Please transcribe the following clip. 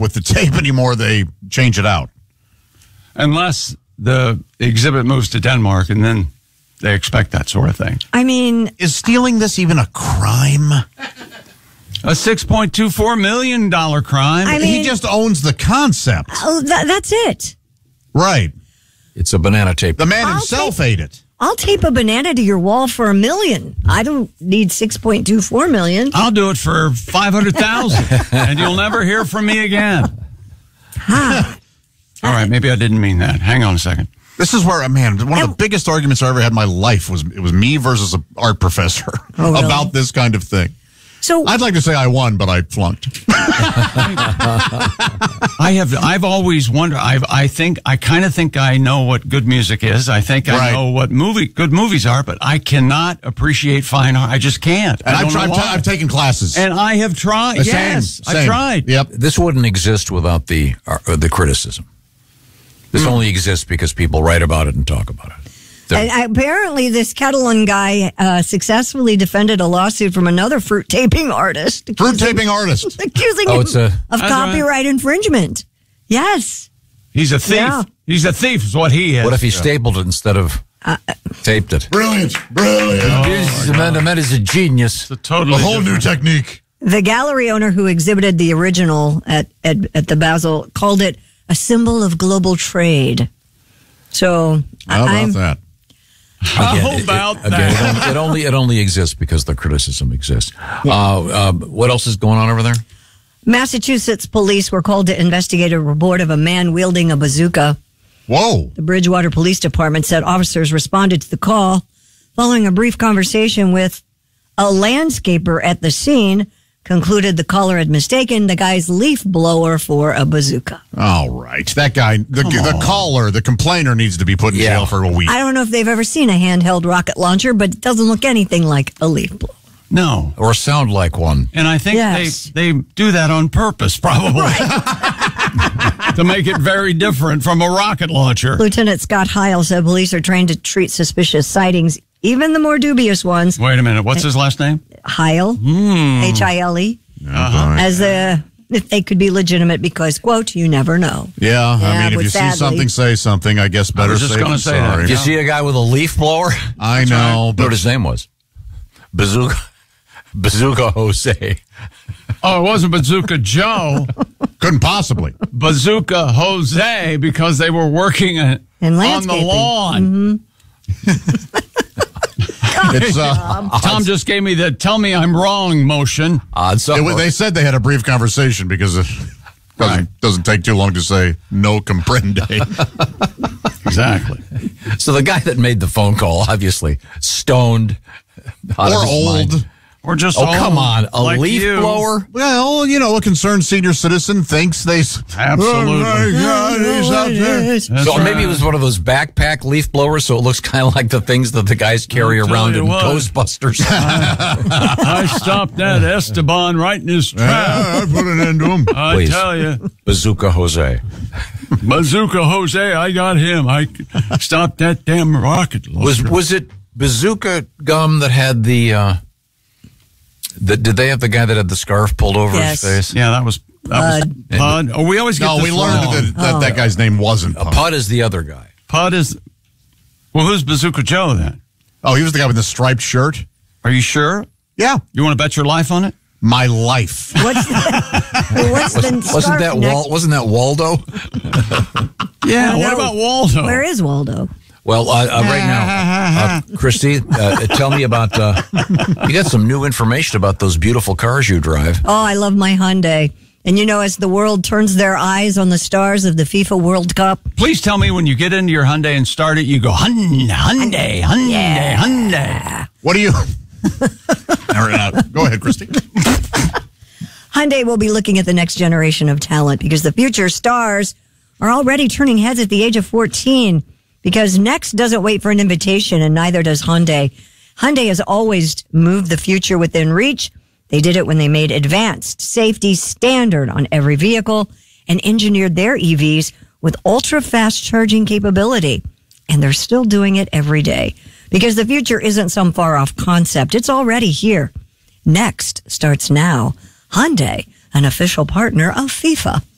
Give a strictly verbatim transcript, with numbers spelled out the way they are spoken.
with the tape anymore. They change it out. Unless the exhibit moves to Denmark, and then they expect that sort of thing. I mean, is stealing this even a crime? A six point two four million dollars crime? I mean, he just owns the concept. Oh, that, that's it. Right. It's a banana tape. The man I'll himself take, ate it. I'll tape a banana to your wall for a million. I don't need six point two four million. I'll do it for five hundred thousand dollars, and you'll never hear from me again. Huh. All right, maybe I didn't mean that. Hang on a second. This is where, man, one of the biggest arguments I ever had in my life was it was me versus an art professor oh, really? about this kind of thing. So I'd like to say I won, but I flunked. I have. I've always wondered. I've. I think. I kind of think I know what good music is. I think I Right. know what movie good movies are, but I cannot appreciate fine art. I just can't. And I I've, don't tried, know I've, why. I've taken classes. And I have tried. Uh, same, Yes, I've same. tried. Yep. This wouldn't exist without the uh, the criticism. This Hmm. only exists because people write about it and talk about it. They're- And apparently, this Kettleman guy uh, successfully defended a lawsuit from another fruit taping artist. Fruit accusing- taping artist. Accusing Oh, him it's a- of That's copyright infringement. Yes. He's a thief. Yeah. He's a thief. Is what he is. What if he stapled it instead of Uh, taped it? Brilliant. Brilliant. This man, the man is a genius. It's a totally A whole new different- technique. The gallery owner who exhibited the original at, at, at the Basel called it a symbol of global trade. So How about I'm, that? How Again, it- about it, again, that? it only, it only it only exists because the criticism exists. Uh, um, what else is going on over there? Massachusetts police were called to investigate a report of a man wielding a bazooka. Whoa. The Bridgewater Police Department said officers responded to the call following a brief conversation with a landscaper at the scene, concluded the caller had mistaken the guy's leaf blower for a bazooka. All right. That guy, the, the caller, the complainer needs to be put in Yeah. jail for a week. I don't know if they've ever seen a handheld rocket launcher, but it doesn't look anything like a leaf blower. No. Or sound like one? And I think Yes. they, they do that on purpose, probably. to make it very different from a rocket launcher. Lieutenant Scott Heil said police are trained to treat suspicious sightings, even the more dubious ones. Wait a minute. What's his last name? Heil, H I L E, Uh-huh. as a, if they could be legitimate because, quote, you never know. Yeah, I Yeah, mean, if but you sadly- see something, say something. I guess better was just safe gonna than say that. sorry. Did you see a guy with a leaf blower? I know, You know what but his name was? Bazooka. Bazooka Jose. Oh, it wasn't Bazooka Joe. couldn't possibly. Bazooka Jose, because they were working uh, In on the landscaping. lawn. It's uh, Tom just gave me the "tell me I'm wrong" motion. Odd it, was- they said they had a brief conversation because it doesn't, Right. doesn't take too long to say no comprende. Exactly. So the guy that made the phone call, obviously stoned, out of Or his old. mind. Or just Oh, old, come on. A like leaf you. blower? Well, you know, a concerned senior citizen thinks they. s- Absolutely. Oh my God, he's out there. That's So maybe right. it was one of those backpack leaf blowers, so it looks kind of like the things that the guys carry I'll tell around you in what. Ghostbusters. I stopped that Esteban right in his trap. Yeah, I put an end to him. I Please. tell you, Bazooka Jose. Bazooka Jose, I got him. I stopped that damn rocket Was launcher. was it Bazooka Gum that had the? Uh, the did they have the guy that had the scarf pulled over Yes. his face? Yeah, that was that was Pud. Oh, we always get No, this we learned wrong. that that, that guy's name wasn't. A Pud. Pud is the other guy. Pud is. Well, who's Bazooka Joe then? Oh, he was the guy with the striped shirt. Are you sure? Yeah, You want to bet your life on it? my life. What's the, what's the Wasn't scarf that neck- Wal- Wasn't that Waldo? Yeah. I What know. about Waldo? Where is Waldo? Well, uh, uh, right now, uh, Christy, uh, tell me about. Uh, you got some new information about those beautiful cars you drive. Oh, I love my Hyundai. And you know, as the world turns their eyes on the stars of the FIFA World Cup, Please tell me when you get into your Hyundai and start it, you go Hyundai, Hyundai, Hyundai, Hyundai. What do you? All right, uh, go ahead, Christy. Hyundai will be looking at the next generation of talent because the future stars are already turning heads at the age of fourteen. Because Next doesn't wait for an invitation, and neither does Hyundai. Hyundai has always moved the future within reach. They did it when they made advanced safety standard on every vehicle and engineered their E Vs with ultra-fast charging capability. And they're still doing it every day. Because the future isn't some far-off concept. It's already here. Next starts now. Hyundai, an official partner of FIFA.